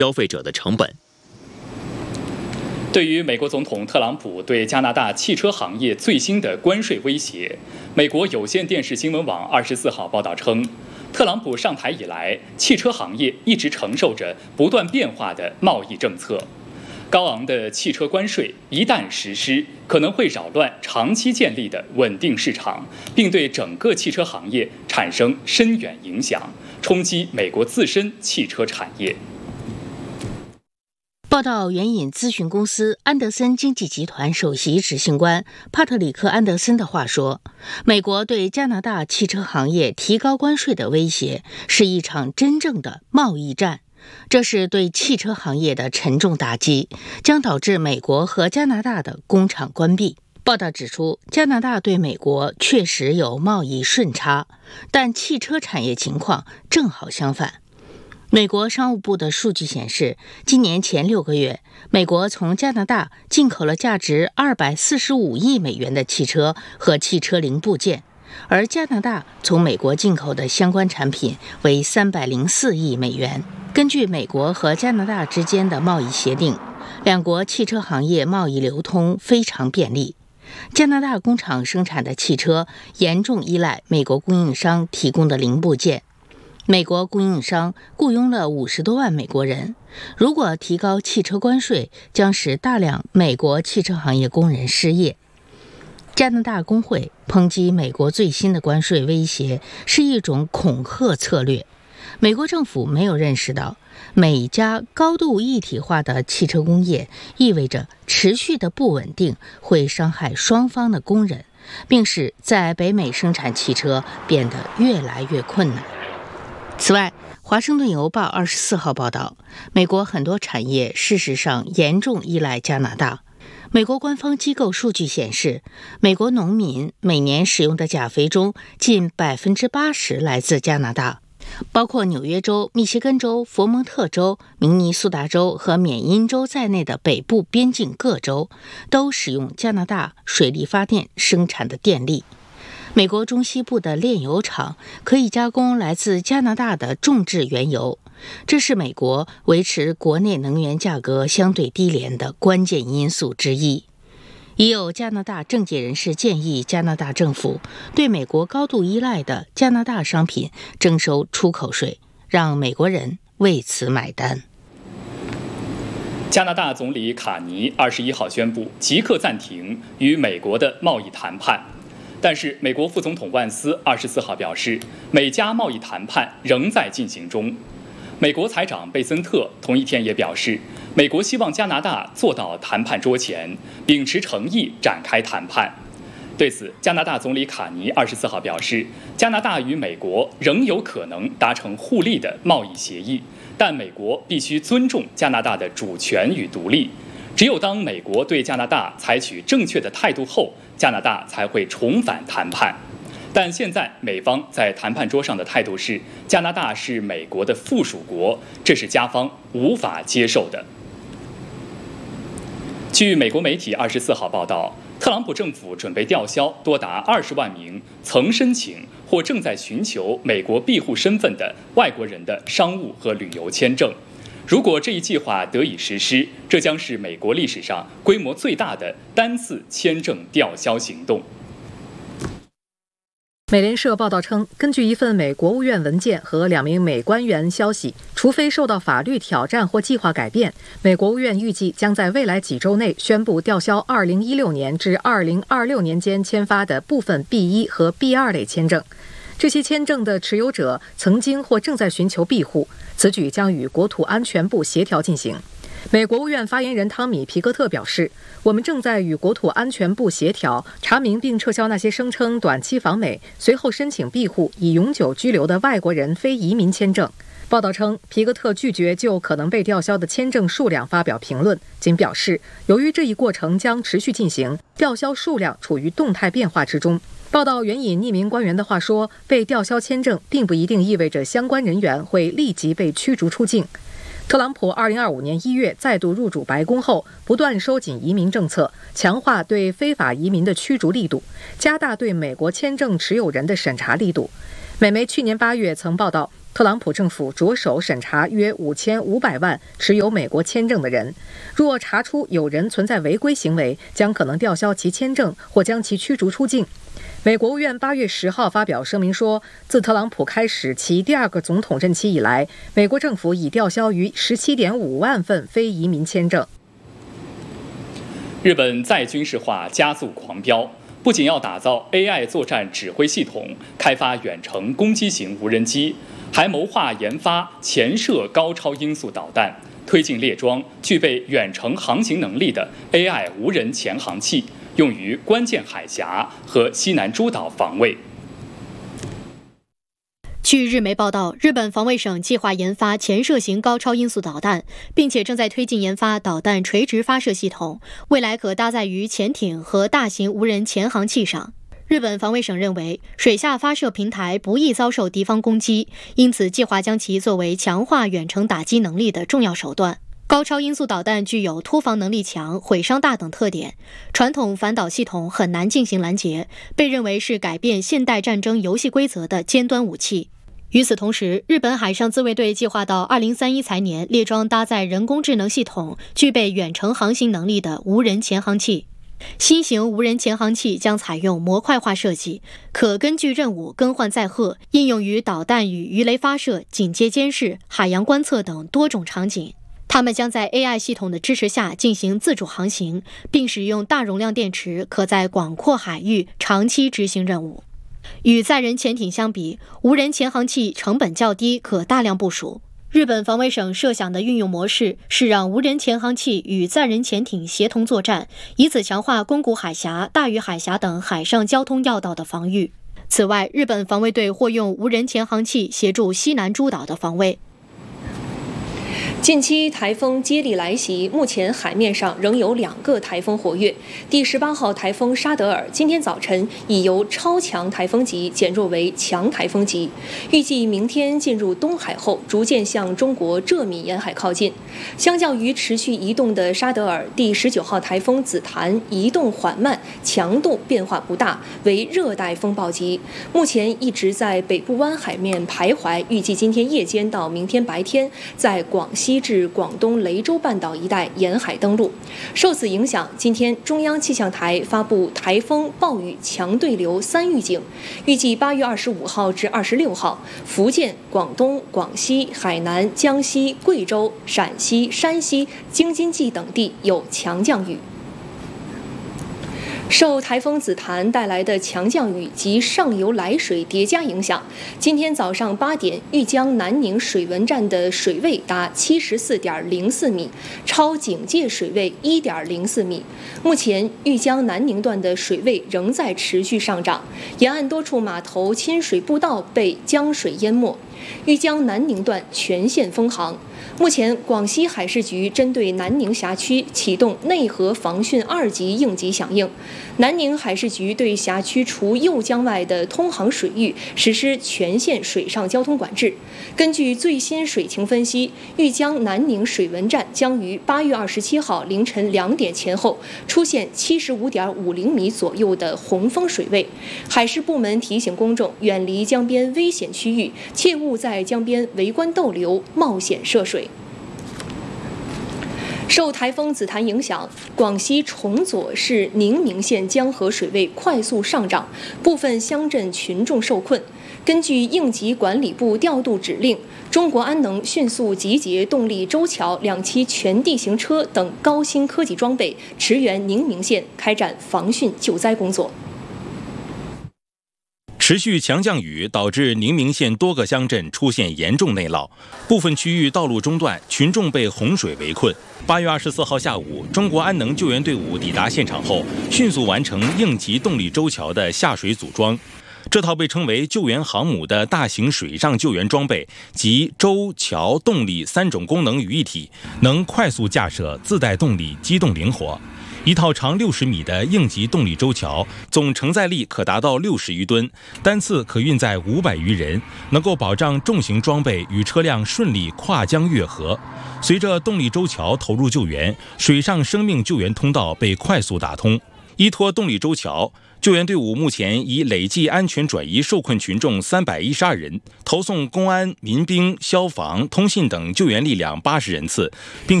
消费者的成本。 对于美国总统特朗普对加拿大汽车行业最新的关税威胁，美国有线电视新闻网24号报道称，特朗普上台以来，汽车行业一直承受着不断变化的贸易政策。高昂的汽车关税一旦实施，可能会扰乱长期建立的稳定市场，并对整个汽车行业产生深远影响，冲击美国自身汽车产业。 报道援引咨询公司安德森经济集团首席执行官帕特里克·安德森的话说，美国对加拿大汽车行业提高关税的威胁是一场真正的贸易战，这是对汽车行业的沉重打击，将导致美国和加拿大的工厂关闭。报道指出，加拿大对美国确实有贸易顺差，但汽车产业情况正好相反。美国商务部的数据显示，今年前6个月，美国从加拿大进口了价值245亿美元的汽车和汽车零部件，而加拿大从美国进口的相关产品为304亿美元。根据美国和加拿大之间的贸易协定，两国汽车行业贸易流通非常便利。加拿大工厂生产的汽车严重依赖美国供应商提供的零部件。美国供应商雇佣了50多万美国人，如果提高汽车关税，将使大量美国汽车行业工人失业。加拿大工会抨击美国最新的关税威胁是一种恐吓策略。美国政府没有认识到，每家高度一体化的汽车工业意味着持续的不稳定会伤害双方的工人，并使在北美生产汽车变得越来越困难。此外，华盛顿邮报24号报道，美国很多产业事实上严重依赖加拿大。美国官方机构数据显示，美国农民每年使用的钾肥中近80%来自加拿大，包括纽约州、密歇根州、佛蒙特州、明尼苏达州和缅因州在内的北部边境各州都使用加拿大水力发电生产的电力。美国中西部的炼油厂可以加工来自加拿大的重质原油，这是美国维持国内能源价格相对低廉的关键因素之一。已有加拿大政界人士建议加拿大政府对美国高度依赖的加拿大商品征收出口税，让美国人为此买单。 加拿大总理卡尼21号宣布即刻暂停与美国的贸易谈判。但是，美国副总统万斯24号表示，美加贸易谈判仍在进行中。美国财长贝森特同一天也表示，美国希望加拿大坐到谈判桌前，秉持诚意展开谈判。对此，加拿大总理卡尼24号表示，加拿大与美国仍有可能达成互利的贸易协议，但美国必须尊重加拿大的主权与独立。只有当美国对加拿大采取正确的态度后，加拿大才会重返谈判。但现在美方在谈判桌上的态度是，加拿大是美国的附属国，这是加方无法接受的。据美国媒体24号报道，特朗普政府准备吊销多达20万名曾申请或正在寻求美国庇护身份的外国人的商务和旅游签证。如果这一计划得以实施，这将是美国历史上规模最大的单次签证吊销行动。 美联社报道称，根据一份美国务院文件和2名美官员消息，除非受到法律挑战或计划改变，美国务院预计将在未来几周内宣布吊销2016年至2026年间签发的部分 B1 和 B2 类签证。这些签证的持有者曾经或正在寻求庇护，此举将与国土安全部协调进行。美国务院发言人汤米·皮克特表示，我们正在与国土安全部协调，查明并撤销那些声称短期访美，随后申请庇护以永久居留的外国人非移民签证。报道称，皮克特拒绝就可能被吊销的签证数量发表评论，仅表示由于这一过程将持续进行，吊销数量处于动态变化之中。报道援引匿名官员的话说，被吊销签证并不一定意味着相关人员会立即被驱逐出境。特朗普2025年1月再度入主白宫后，不断收紧移民政策，强化对非法移民的驱逐力度，加大对美国签证持有人的审查力度。美媒去年8月曾报道， 特朗普政府着手审查约5500万持有美国签证的人，若查出有人存在违规行为，将可能吊销其签证或将其驱逐出境。美国务院8月10号发表声明说，自特朗普开始其第2个总统任期以来，美国政府已吊销逾17.5万份非移民签证。 日本再军事化加速狂飙，不仅要打造 AI 作战指挥系统，开发远程攻击型无人机，还谋划研发潜射高超音速导弹，推进列装具备远程航行能力的 AI 无人潜航器，用于关键海峡和西南诸岛防卫。 据日媒报道，日本防卫省计划研发潜射型高超音速导弹，并且正在推进研发导弹垂直发射系统，未来可搭载于潜艇和大型无人潜航器上。日本防卫省认为，水下发射平台不易遭受敌方攻击，因此计划将其作为强化远程打击能力的重要手段。高超音速导弹具有突防能力强、毁伤大等特点，传统反导系统很难进行拦截，被认为是改变现代战争游戏规则的尖端武器。与此同时，日本海上自卫队计划到2031财年列装搭载人工智能系统、具备远程航行能力的无人潜航器。新型无人潜航器将采用模块化设计，可根据任务更换载荷，应用于导弹与鱼雷发射、警戒监视、海洋观测等多种场景。它们将在 AI 系统的支持下进行自主航行，并使用大容量电池，可在广阔海域长期执行任务。与载人潜艇相比，无人潜航器成本较低，可大量部署。日本防卫省设想的运用模式是让无人潜航器与载人潜艇协同作战，以此强化宫古海峡、大隅海峡等海上交通要道的防御。此外，日本防卫队或用无人潜航器协助西南诸岛的防卫。 近期台风接力来袭，目前海面上仍有2个台风活跃。第18号台风沙德尔今天早晨已由超强台风级减弱为强台风级，预计明天进入东海后，逐渐向中国浙闽沿海靠近。相较于持续移动的沙德尔，第19号台风紫檀移动缓慢，强度变化不大，为热带风暴级，目前一直在北部湾海面徘徊，预计今天夜间到明天白天在广西至广东雷州半岛一带沿海登陆。受此影响，今天中央气象台发布台风暴雨强对流3预警，预计8月25号至26号，福建、广东、广西、海南、江西、贵州、陕西、山西、京津冀等地有强降雨。受台风紫檀带来的强降雨及上游来水叠加影响，今天早上8点，玉江南宁水文站的水位达74.04米，超警戒水位1.04米。目前，玉江南宁段的水位仍在持续上涨，沿岸多处码头、亲水步道被江水淹没，玉江南宁段全线封航。目前，广西海事局针对南宁辖区启动内河防汛2级应急响应。南宁海事局对辖区除右江外的通航水域实施全线水上交通管制。根据最新水情分析，玉江南宁水文站将于8月27号凌晨2点前后出现75.50米左右的洪峰水位。海事部门提醒公众远离江边危险区域，切勿在江边围观逗留、冒险涉水。受台风紫檀影响，广西崇左市宁明县江河水位快速上涨，部分乡镇群众受困。根据应急管理部调度指令，中国安能迅速集结动力舟桥2期全地形车等高新科技装备，驰援宁明县开展防汛救灾工作。 持续强降雨导致宁明县多个乡镇出现严重内涝，部分区域道路中断，群众被洪水围困。8月24号下午，中国安能救援队伍抵达现场后，迅速完成应急动力舟桥的下水组装。这套被称为救援航母的大型水上救援装备集舟、桥、动力3种功能于一体，能快速架设、自带动力、机动灵活。一套长60米的应急动力舟桥，总承载力可达到60余吨，单次可运载500余人，能够保障重型装备与车辆顺利跨江越河。随着动力舟桥投入救援，水上生命救援通道被快速打通。 依托动力洲桥，救援队伍目前已累计安全转移受困群众312人，投送公安、民兵、消防、通信等救援力量80人次，并